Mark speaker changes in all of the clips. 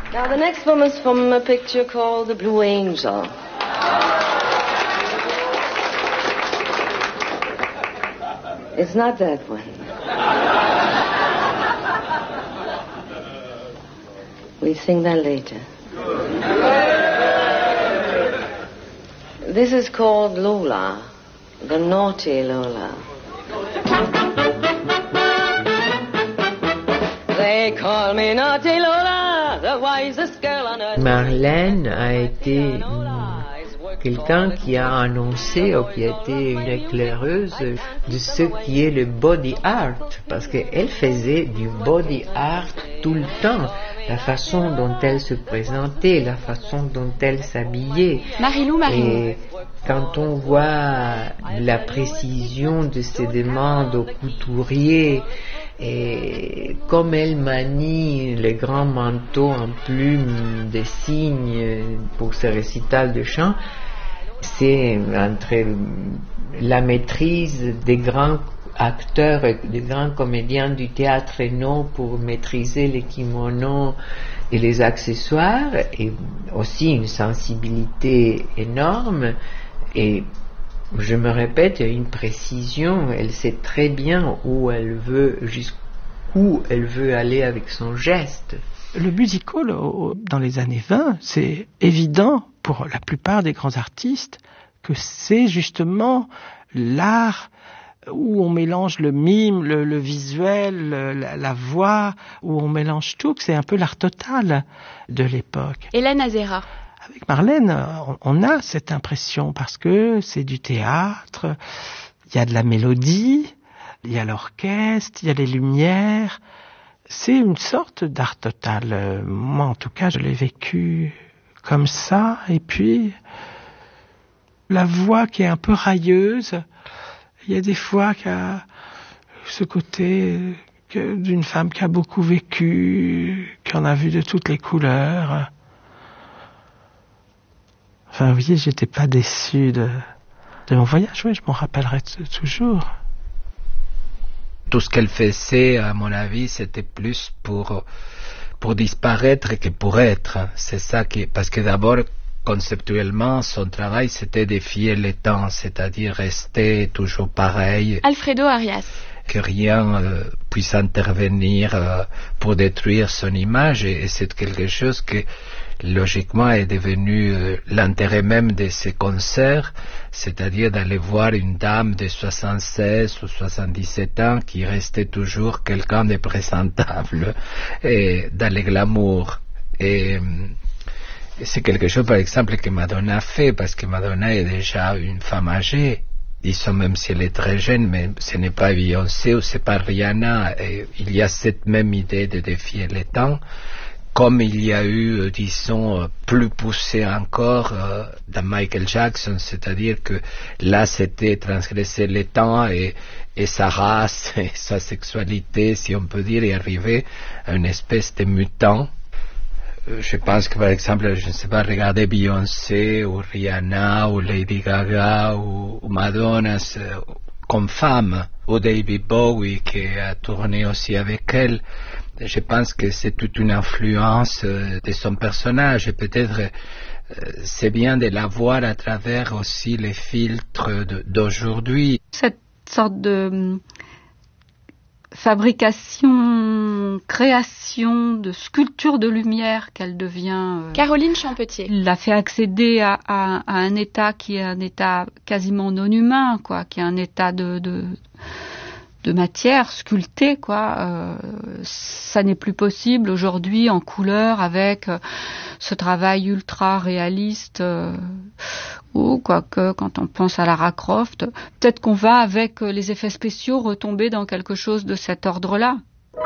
Speaker 1: Now, the next woman's from a picture called The Blue Angel. It's not that one. We sing that later. This is called Lola, the naughty Lola. They call me naughty Lola, the wisest girl on earth.
Speaker 2: Marlène a été quelqu'un qui a annoncé ou qui a été une éclaireuse de ce qui est le body art, parce qu'elle faisait du body art tout le temps. La façon dont elle se présentait, la façon dont elle s'habillait.
Speaker 3: Marilou.
Speaker 2: Et quand on voit la précision de ses demandes aux couturiers, et comme elle manie les grands manteaux en plumes de cygne pour ses récitals de chant, c'est entre la maîtrise des grands acteurs, des grands comédiens du théâtre Renaud pour maîtriser les kimonos et les accessoires, et aussi une sensibilité énorme, et je me répète, une précision, elle sait très bien où elle veut, jusqu'où elle veut aller avec son geste.
Speaker 4: Le musical, dans les années 20, c'est évident pour la plupart des grands artistes que c'est justement l'art où on mélange le mime, le visuel, la voix, où on mélange tout, que c'est un peu l'art total de l'époque.
Speaker 3: Hélène Azera.
Speaker 4: Avec Marlène, on a cette impression parce que c'est du théâtre, il y a de la mélodie, il y a l'orchestre, il y a les lumières. C'est une sorte d'art total. Moi, en tout cas, je l'ai vécu comme ça. Et puis, la voix qui est un peu railleuse. Il y a des fois qu'il y a ce côté d'une femme qui a beaucoup vécu, qui en a vu de toutes les couleurs. Enfin, vous voyez, j'étais pas déçu de mon voyage. Oui, je m'en rappellerai toujours.
Speaker 5: Tout ce qu'elle faisait, à mon avis, c'était plus pour disparaître que pour être. C'est ça parce que d'abord, conceptuellement, son travail, c'était défier le temps, c'est-à-dire rester toujours pareil.
Speaker 3: Alfredo Arias.
Speaker 5: Que rien puisse intervenir pour détruire son image, et c'est quelque chose que logiquement est devenu l'intérêt même de ces concerts, c'est-à-dire d'aller voir une dame de 76 ou 77 ans qui restait toujours quelqu'un de présentable et dans le glamour. Et c'est quelque chose, par exemple, que Madonna a fait, parce que Madonna est déjà une femme âgée. Disons, même si elle est très jeune, mais ce n'est pas Beyoncé ou c'est pas Rihanna. Et il y a cette même idée de défier le temps, comme il y a eu, disons, plus poussé encore dans Michael Jackson, c'est-à-dire que là, c'était transgresser le temps et sa race et sa sexualité, si on peut dire, et arriver à une espèce de mutant. Je pense que, par exemple, je ne sais pas, regarder Beyoncé ou Rihanna ou Lady Gaga ou Madonna comme femme, ou David Bowie qui a tourné aussi avec elle. Je pense que c'est toute une influence de son personnage, et peut-être c'est bien de la voir à travers aussi les filtres d'aujourd'hui.
Speaker 6: Cette sorte de fabrication, création de sculpture de lumière qu'elle devient.
Speaker 3: Caroline Champetier.
Speaker 6: L'a fait accéder à un état qui est un état quasiment non humain, quoi, qui est un état de matière sculptée, quoi. Ça n'est plus possible aujourd'hui en couleur avec ce travail ultra réaliste. Ou quoique, quand on pense à Lara Croft, peut-être qu'on va, avec les effets spéciaux, retomber dans quelque chose de cet ordre-là.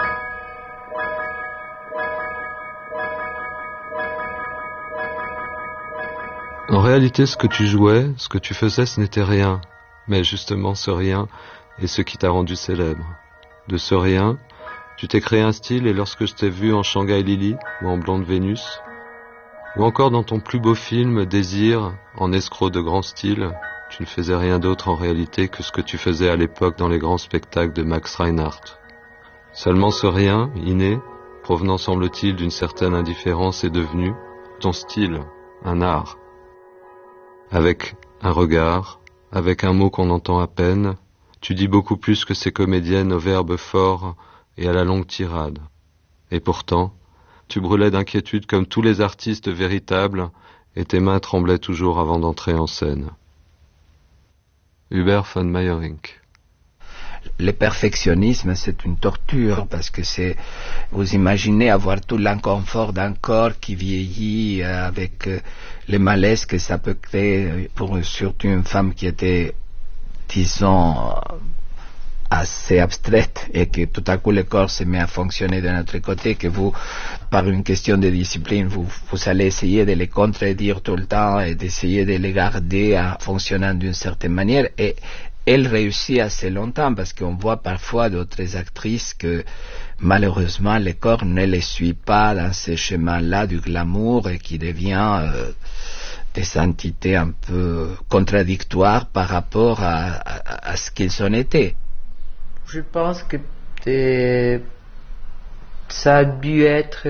Speaker 7: En réalité, ce que tu jouais, ce que tu faisais, ce n'était rien. Mais justement, ce rien est ce qui t'a rendu célèbre. De ce rien, tu t'es créé un style, et lorsque je t'ai vu en Shanghai Lily ou en Blonde Vénus, ou encore dans ton plus beau film, Désir, en escroc de grand style, tu ne faisais rien d'autre en réalité que ce que tu faisais à l'époque dans les grands spectacles de Max Reinhardt. Seulement ce rien, inné, provenant semble-t-il d'une certaine indifférence, est devenu ton style, un art. Avec un regard, avec un mot qu'on entend à peine, tu dis beaucoup plus que ces comédiennes aux verbes forts et à la longue tirade. Et pourtant, tu brûlais d'inquiétude comme tous les artistes véritables, et tes mains tremblaient toujours avant d'entrer en scène. Hubert von Meyerinck.
Speaker 5: Le perfectionnisme, c'est une torture parce que vous imaginez avoir tout l'inconfort d'un corps qui vieillit avec le malaise que ça peut créer pour surtout une femme qui était, disons, assez abstraite et que tout à coup le corps se met à fonctionner de notre côté, que vous, par une question de discipline, vous allez essayer de les contredire tout le temps et d'essayer de les garder en fonctionnant d'une certaine manière. Et elle réussit assez longtemps parce qu'on voit parfois d'autres actrices que malheureusement le corps ne les suit pas dans ces chemins-là du glamour et qui devient des entités un peu contradictoires par rapport à ce qu'ils ont été.
Speaker 2: Je pense que ça a dû être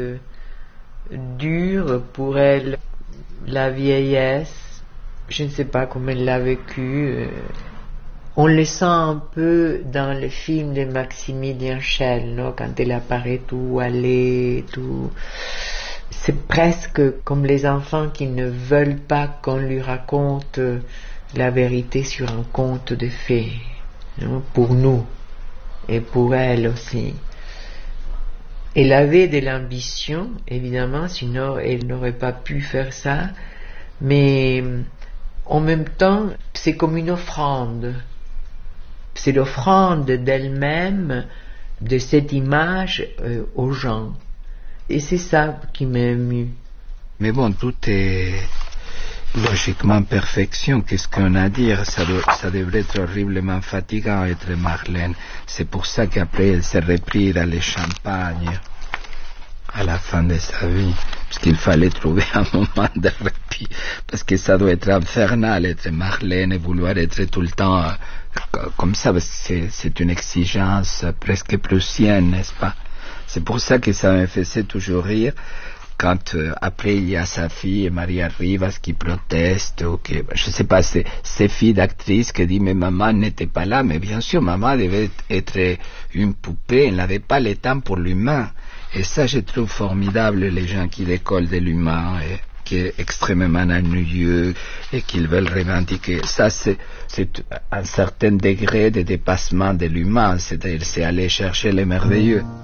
Speaker 2: dur pour elle, la vieillesse. Je ne sais pas comment elle l'a vécu. On le sent un peu dans le film de Maximilien Schell, non? Quand elle apparaît tout allée, tout... C'est presque comme les enfants qui ne veulent pas qu'on lui raconte la vérité sur un conte de fées, non? Pour nous et pour elle aussi. Elle avait de l'ambition, évidemment, sinon elle n'aurait pas pu faire ça, mais en même temps, c'est comme une offrande. C'est l'offrande d'elle-même, de cette image aux gens. Et c'est ça qui m'a ému.
Speaker 5: Mais bon, tout est logiquement perfection. Qu'est-ce qu'on a à dire? Ça devrait être horriblement fatigant être Marlène. C'est pour ça qu'après elle s'est reprise dans les champagnes à la fin de sa vie, parce qu'il fallait trouver un moment de répit, parce que ça doit être infernal être Marlène et vouloir être tout le temps comme ça, parce que c'est une exigence presque prussienne, n'est-ce pas? C'est pour ça que ça me faisait toujours rire quand après il y a sa fille Maria Rivas qui proteste, ou que, je sais pas, c'est ces filles d'actrices qui disent mais maman n'était pas là, mais bien sûr maman devait être une poupée, elle n'avait pas le temps pour l'humain. Et ça, je trouve formidable les gens qui décollent de l'humain et qui est extrêmement ennuyeux et qu'ils veulent revendiquer. Ça, c'est un certain degré de dépassement de l'humain, c'est-à-dire c'est aller chercher le merveilleux.